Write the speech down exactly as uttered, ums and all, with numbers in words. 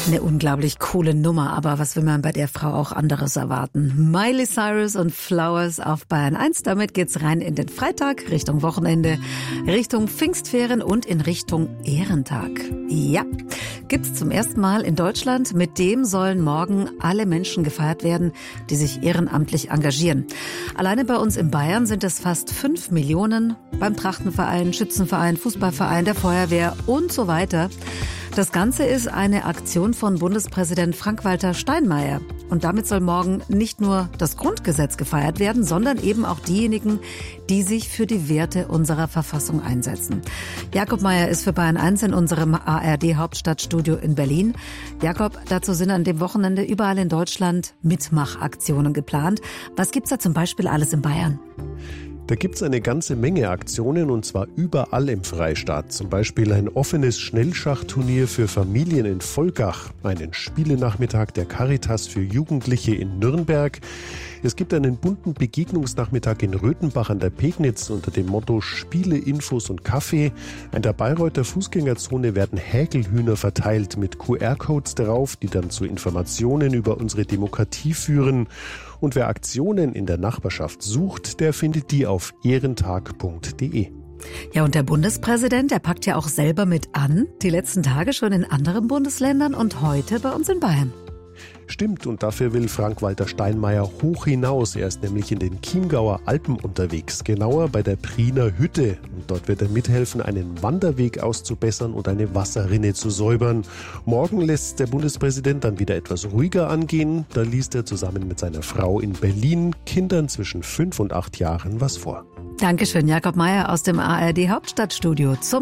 Eine unglaublich coole Nummer, aber was will man bei der Frau auch anderes erwarten? Miley Cyrus und Flowers auf Bayern eins. Damit geht's rein in den Freitag, Richtung Wochenende, Richtung Pfingstferien und in Richtung Ehrentag. Ja, gibt's zum ersten Mal in Deutschland. Mit dem sollen morgen alle Menschen gefeiert werden, die sich ehrenamtlich engagieren. Alleine bei uns in Bayern sind es fast fünf Millionen beim Trachtenverein, Schützenverein, Fußballverein, der Feuerwehr und so weiter. Das Ganze ist eine Aktion von Bundespräsident Frank-Walter Steinmeier. Und damit soll morgen nicht nur das Grundgesetz gefeiert werden, sondern eben auch diejenigen, die sich für die Werte unserer Verfassung einsetzen. Jakob Meier ist für Bayern eins in unserem A R D-Hauptstadtstudio in Berlin. Jakob, dazu sind an dem Wochenende überall in Deutschland Mitmachaktionen geplant. Was gibt's da zum Beispiel alles in Bayern? Da gibt's eine ganze Menge Aktionen und zwar überall im Freistaat. Zum Beispiel ein offenes Schnellschachturnier für Familien in Volkach, einen Spielenachmittag der Caritas für Jugendliche in Nürnberg. Es gibt einen bunten Begegnungsnachmittag in Röthenbach an der Pegnitz unter dem Motto Spiele, Infos und Kaffee. An der Bayreuther Fußgängerzone werden Häkelhühner verteilt mit Q R-Codes drauf, die dann zu Informationen über unsere Demokratie führen. Und wer Aktionen in der Nachbarschaft sucht, der findet die auf ehrentag punkt de. Ja, und der Bundespräsident, der packt ja auch selber mit an. Die letzten Tage schon in anderen Bundesländern und heute bei uns in Bayern. Stimmt, und dafür will Frank-Walter Steinmeier hoch hinaus. Er ist nämlich in den Chiemgauer Alpen unterwegs, genauer bei der Priener Hütte. Und dort wird er mithelfen, einen Wanderweg auszubessern und eine Wasserrinne zu säubern. Morgen lässt der Bundespräsident dann wieder etwas ruhiger angehen. Da liest er zusammen mit seiner Frau in Berlin Kindern zwischen fünf und acht Jahren was vor. Dankeschön, Jakob Meier aus dem A R D-Hauptstadtstudio zum